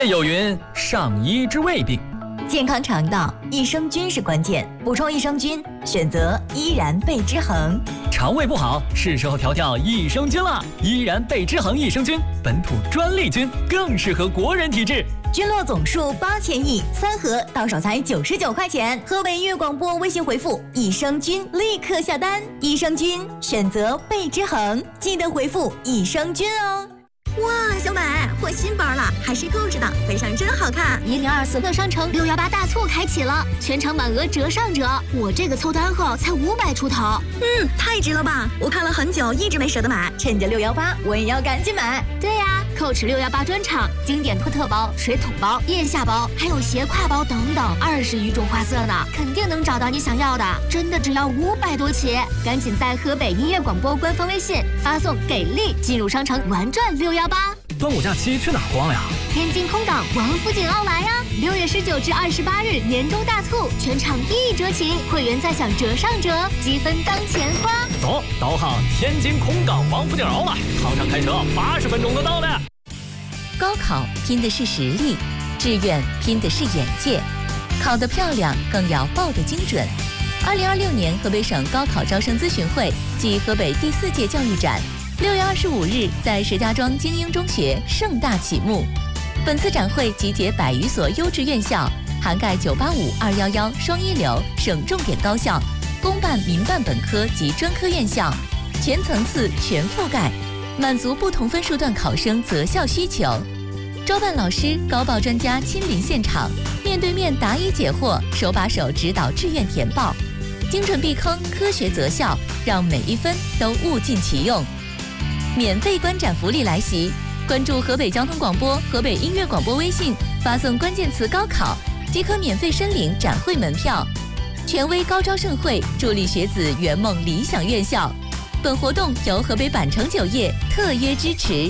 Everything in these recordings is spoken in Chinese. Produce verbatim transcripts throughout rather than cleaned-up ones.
有云，上医治未病。 健康肠道，益生菌是关键，补充益生菌，选择依然贝之恒。 肠胃不好，是时候调调益生菌了。依然贝之恒益生菌，本土专利菌，更适合国人体质。 菌落总数八千亿，三盒到手才九十九块钱。河北音乐广播微信回复益生菌，立刻下单。益生菌选择贝之恒，记得回复益生菌哦。 哇，小美换新包了，还是购置的，背上真好看。 一零二四乐商城六幺八大促开启了，全场满额折上折，我这个凑单后才五百出头。 嗯，太值了吧！我看了很久，一直没舍得买， 趁着六幺八，我也要赶紧买。 对呀、啊，蔻驰六幺八专场，经典托特包、水桶包、腋下包，还有斜挎包等等，二十余种花色呢，肯定能找到你想要的。真的只要五百多起，赶紧在河北音乐广播官方微信发送“给力”进入商城玩转六幺八。 端午假期去哪儿逛呀？ 天津空港王府井奥莱呀！六月十九至二十八日年终大促，全场一折起，会员再享折上折，积分当钱花。 走，导航天津空港王府井奥莱，航上开车八十分钟就到了。 高考拼的是实力，志愿拼的是眼界，考得漂亮更要报得精准。二零二六年河北省高考招生咨询会暨河北第四届教育展。六月二十五日，在石家庄精英中学盛大启幕。本次展会集结百余所优质院校，涵盖九八五、二一一双一流省重点高校、公办、民办本科及专科院校，全层次、全覆盖，满足不同分数段考生择校需求。招办老师、高报专家亲临现场，面对面答疑解惑，手把手指导志愿填报，精准避坑，科学择校，让每一分都物尽其用。免费观展福利来袭，关注河北交通广播、河北音乐广播微信，发送关键词高考即可免费申领展会门票。权威高招盛会，助力学子圆梦理想院校。本活动由河北百城酒业特约支持。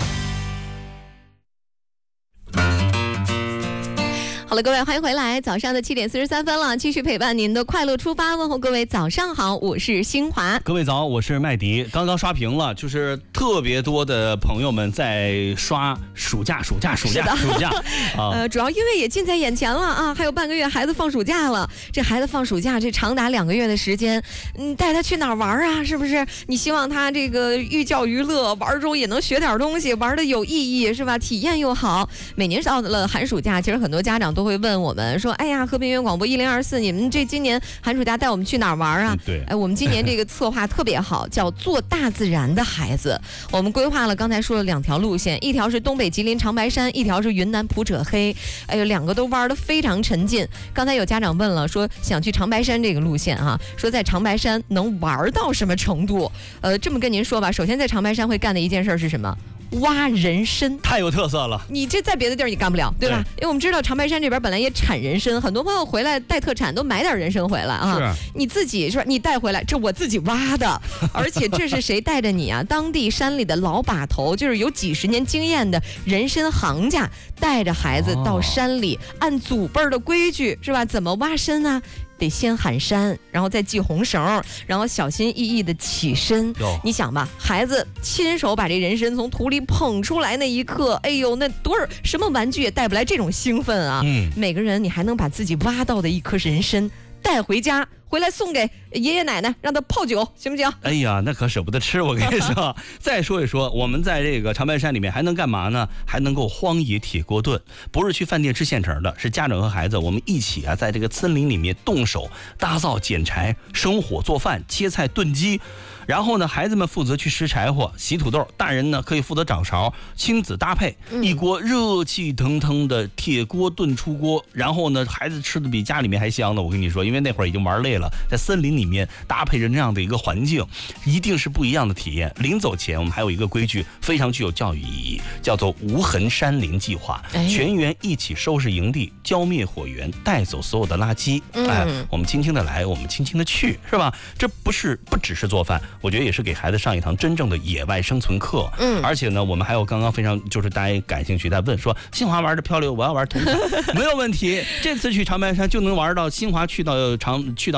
好了，各位，欢迎回来。早上的七点四十三分了，继续陪伴您的快乐出发。问候各位，早上好，我是新华。 各位早，我是麦迪。刚刚刷屏了，就是特别多的朋友们在刷暑假，暑假，暑假，暑假。 啊、呃，主要因为也近在眼前了啊，还有半个月孩子放暑假了。这孩子放暑假，这长达两个月的时间，嗯，带他去哪儿玩啊？是不是？你希望他这个寓教于乐，玩中也能学点东西，玩的有意义，是吧？体验又好。每年到了寒暑假，其实很多家长都会问我们说，哎呀，河北音乐广播一零二四，你们这今年寒暑假带我们去哪儿玩啊？ 对， 哎，我们今年这个策划特别好，叫做大自然的孩子。我们规划了，刚才说了两条路线，一条是东北吉林长白山，一条是云南普者黑。哎呦，两个都玩得非常沉浸。刚才有家长问了，说想去长白山这个路线啊，说在长白山能玩到什么程度？呃，这么跟您说吧，首先在长白山会干的一件事是什么？挖人参， 太有特色了。 你这在别的地儿你干不了，对吧？对，因为我们知道长白山这边本来也产人参，很多朋友回来带特产都买点人参回来啊。 是， 你自己是吧？你带回来，这我自己挖的，而且这是谁带着你啊？当地山里的老把头，就是有几十年经验的人参行家，带着孩子到山里，哦、按祖辈的规矩是吧？怎么挖参啊？得先喊山，然后再系红绳，然后小心翼翼的起身。你想吧，孩子亲手把这人参从土里捧出来那一刻，哎呦，那多少什么玩具也带不来这种兴奋啊！嗯，每个人你还能把自己挖到的一颗人参带回家，回来送给爷爷奶奶，让他泡酒，行不行？ 哎呀，那可舍不得吃，我跟你说。再说一说，我们在这个长白山里面还能干嘛呢？还能够荒野铁锅炖，不是去饭店吃现成的，是家长和孩子我们一起啊，在这个森林里面动手搭灶、捡柴、生火做饭、切菜、炖鸡。然后呢，孩子们负责去拾柴火、洗土豆，大人呢可以负责掌勺，亲子搭配，一锅热气腾腾的铁锅炖出锅。然后呢，孩子吃的比家里面还香呢。我跟你说，因为那会儿已经玩累了，在森林里面搭配着那样的一个环境，一定是不一样的体验。临走前，我们还有一个规矩，非常具有教育意义，叫做无痕山林计划，全员一起收拾营地，浇灭火源，带走所有的垃圾。哎，我们轻轻的来，我们轻轻的去，是吧？这不是不只是做饭。我觉得也是给孩子上一堂真正的野外生存课。嗯，而且呢，我们还有刚刚非常就是大家感兴趣，在问说新华玩的漂流，我要玩铜川，没有问题。这次去长白山就能玩到新华去到长去到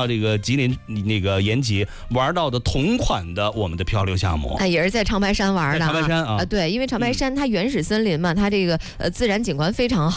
到这个吉林那个延吉玩到的同款的我们的漂流项目。 哎，也是在长白山玩的、啊。 长白山啊， 呃，对，因为长白山它原始森林嘛，它这个呃自然景观非常好。